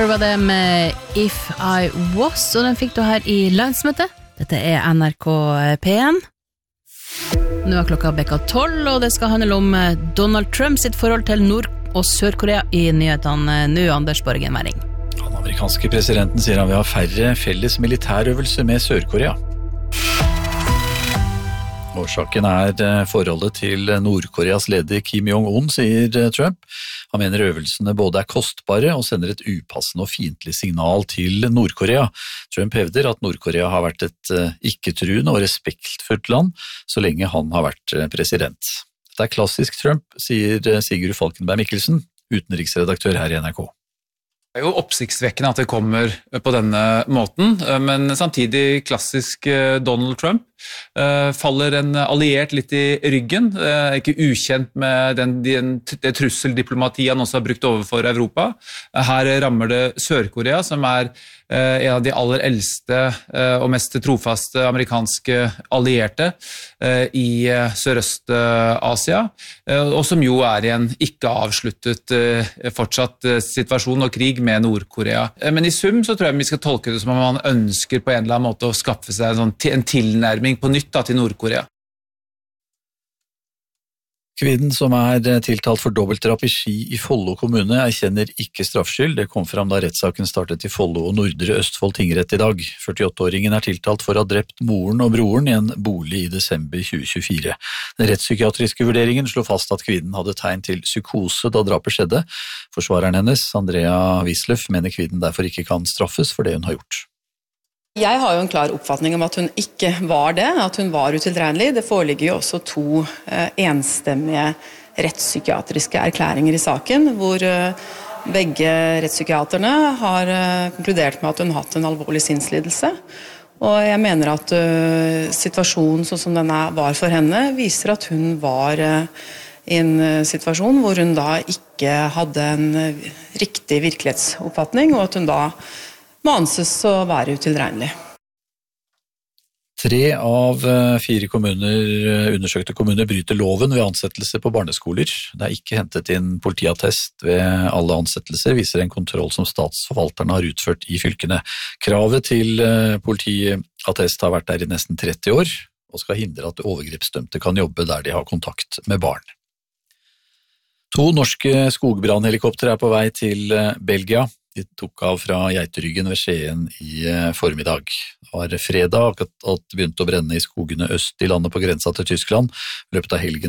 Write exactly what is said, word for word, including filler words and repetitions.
Det var det med If I Was, og den fikk du her i landsmøtet. Dette er N R K P en. Nå er klokka bekka tolv, og det skal handle om Donald Trump sitt forhold til Nord- og Sør-Korea i nyhetene. Nå, Anders Borgen Mæring. Den amerikanske presidenten sier han vil ha færre felles militærøvelser med Sør-Korea. Årsaken er forholdet til Nord-Koreas leder Kim Jong-un, sier Trump. Han mener øvelsene både er kostbare og sender et upassende og fiendtlig signal til Nord-Korea. Trump hevder at Nord-Korea har vært et ikke-truende og respektfullt land så lenge han har vært president. Det er klassisk Trump, sier Sigurd Falkenberg Mikkelsen, utenriksredaktør her i N R K. Det er jo oppsiktsvekkende at det kommer på denne måten, men samtidig klassisk Donald Trump. Faller en alliert litt i ryggen, ikke ukjent med den, den, det trusseldiplomatiet han også har brukt overfor Europa. Her rammer det Sør-Korea, som er en av de aller eldste og mest trofaste amerikanske allierte i Sørøst-Asia, og som jo er i en ikke avsluttet fortsatt situasjon og krig med Nord-Korea. Men i sum så tror jeg vi skal tolke det som om man ønsker på en eller annen måte å skaffe seg en, sånn, en tilnærming på nytt da, til Nord-Korea. Kvinnen som er tiltalt for dobbeltdrap i Ski i Follo kommune erkjenner ikke straffskyld. Det kom fram da rettssaken startet i Follo og Nordre Østfold tingrett i dag. førtiåtte-åringen er tiltalt for å ha drept moren og broren i en bolig i desember tjue tjuefire. Den rettspsykiatriske vurderingen slo fast at kvinnen hadde tegn til psykose da drapet skjedde. Forsvareren hennes, Andrea Wisløff, mener kvinnen derfor ikke kan straffes for det hun har gjort. Jeg har jo en klar oppfatning om at hun ikke var det, at hun var utilregnelig. Det foreligger jo også to eh, enstemmige rettspsykiatriske erklæringer i saken, hvor eh, begge rettspsykiaterne har eh, konkludert med at hun har hatt en alvorlig sinnslidelse. Og jeg mener at eh, situasjonen sånn som den var for henne, viser at hun var eh, i en eh, situasjon hvor hun da ikke hadde en eh, riktig virkelighetsoppfatning, og at hun da må anses å være utilregnelig. Tre av fire kommuner, undersøkte kommuner bryter loven ved ansettelse på barneskoler. Det er ikke hentet inn politiattest ved alle ansettelser, viser en kontroll som statsforvalterne har utført i fylkene. Kravet til politiattest har vært der i nesten tretti år, og skal hindre at overgrepsdømte kan jobbe der de har kontakt med barn. To norske skogbrannhelikoptre er på vei til Belgia. De tok av fra Geiteryggen ved Skien i formiddag. Det var fredag at det begynte å brenne i skogene øst i landet på grensa til Tyskland. I løpet av helgen